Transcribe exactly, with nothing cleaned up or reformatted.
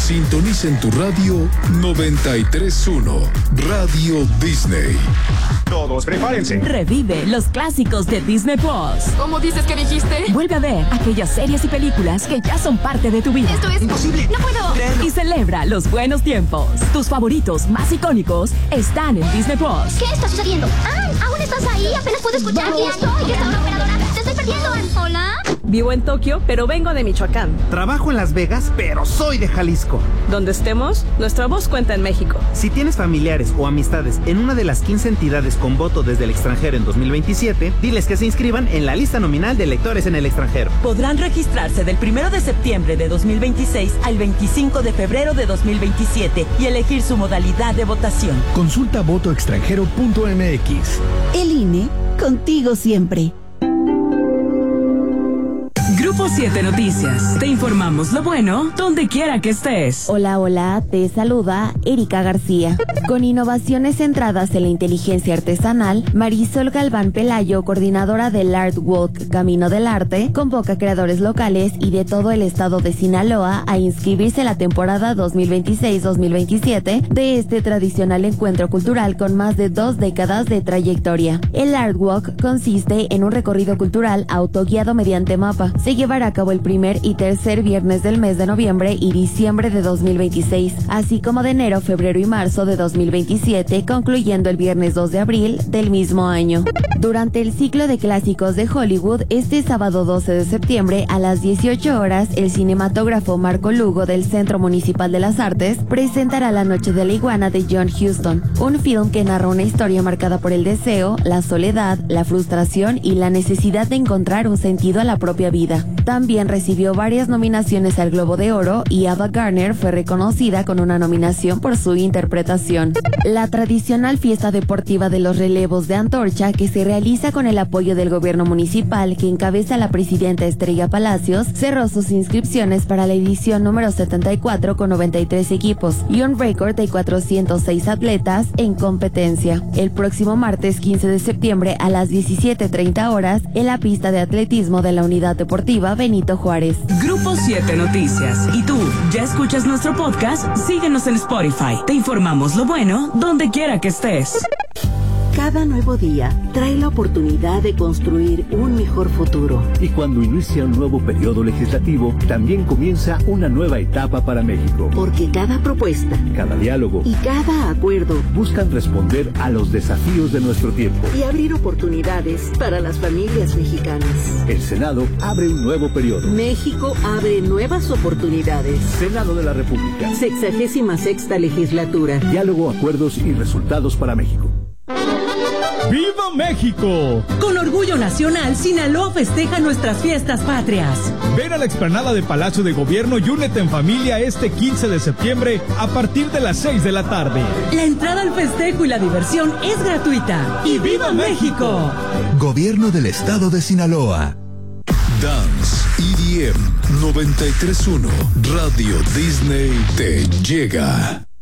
Sintoniza en tu radio noventa y tres punto uno, Radio Disney. Todos prepárense. Revive los clásicos de Disney Plus. ¿Cómo dices que dijiste? Vuelve a ver aquellas series y películas que ya son parte de tu vida. Esto es imposible. No puedo creerlo. Y celebra los buenos tiempos. Tus favoritos más icónicos están en Disney Plus. ¿Qué está sucediendo? ¡Ann! ¿Aún estás ahí? Apenas puedo escuchar. ¡Aquí estoy! ¡Esta hora operadora! ¡Te estoy perdiendo, Ann! ¿Hola? Vivo en Tokio, pero vengo de Michoacán. Trabajo en Las Vegas, pero soy de Jalisco. Donde estemos, nuestra voz cuenta en México. Si tienes familiares o amistades en una de las quince entidades con voto desde el extranjero en dos mil veintisiete, diles que se inscriban en la lista nominal de electores en el extranjero. Podrán registrarse del primero de septiembre de dos mil veintiséis al veinticinco de febrero de dos mil veintisiete y elegir su modalidad de votación. Consulta voto extranjero punto m x. El I N E, contigo siempre. Grupo siete Noticias. Te informamos lo bueno donde quiera que estés. Hola, hola, te saluda Erika García. Con innovaciones centradas en la inteligencia artesanal, Marisol Galván Pelayo, coordinadora del Art Walk Camino del Arte, convoca a creadores locales y de todo el estado de Sinaloa a inscribirse en la temporada dos mil veintiséis dos mil veintisiete de este tradicional encuentro cultural con más de dos décadas de trayectoria. El Art Walk consiste en un recorrido cultural autoguiado mediante mapa. Se llevará a cabo el primer y tercer viernes del mes de noviembre y diciembre de dos mil veintiséis, así como de enero, febrero y marzo de dos mil veintisiete, concluyendo el viernes dos de abril del mismo año. Durante el ciclo de clásicos de Hollywood, este sábado doce de septiembre a las dieciocho horas, el cinematógrafo Marco Lugo del Centro Municipal de las Artes presentará La Noche de la Iguana de John Huston, un film que narra una historia marcada por el deseo, la soledad, la frustración y la necesidad de encontrar un sentido a la propia vida. También recibió varias nominaciones al Globo de Oro y Ava Gardner fue reconocida con una nominación por su interpretación. La tradicional fiesta deportiva de los relevos de antorcha, que se realiza con el apoyo del gobierno municipal que encabeza la presidenta Estrella Palacios, cerró sus inscripciones para la edición número setenta y cuatro con noventa y tres equipos y un récord de cuatrocientos seis atletas en competencia. El próximo martes quince de septiembre a las diecisiete treinta horas en la pista de atletismo de la Unidad Deportiva Benito Juárez. Grupo siete Noticias. ¿Y tú, ya escuchas nuestro podcast? Síguenos en Spotify. Te informamos lo bueno donde quiera que estés. Cada nuevo día trae la oportunidad de construir un mejor futuro. Y cuando inicia un nuevo periodo legislativo, también comienza una nueva etapa para México. Porque cada propuesta, cada diálogo y cada acuerdo buscan responder a los desafíos de nuestro tiempo y abrir oportunidades para las familias mexicanas. El Senado abre un nuevo periodo. México abre nuevas oportunidades. Senado de la República. Sexagésima sexta legislatura. Diálogo, acuerdos y resultados para México. ¡Viva México! Con orgullo nacional, Sinaloa festeja nuestras fiestas patrias. Ven a la explanada de Palacio de Gobierno y únete en familia este quince de septiembre a partir de las seis de la tarde. La entrada al festejo y la diversión es gratuita. ¡Y viva México! Gobierno del Estado de Sinaloa. Dance E D M noventa y tres punto uno, Radio Disney te llega.